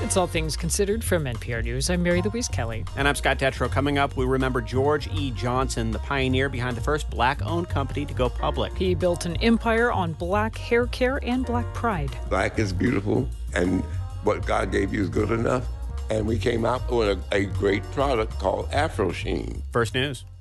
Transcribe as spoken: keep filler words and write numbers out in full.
That's All Things Considered from N P R News. I'm Mary Louise Kelly. And I'm Scott Detrow. Coming up, we remember George E. Johnson, the pioneer behind the first black-owned company to go public. He built an empire on black hair care and black pride. Black is beautiful, and what God gave you is good enough. And we came out with a, a great product called Afro Sheen. First News.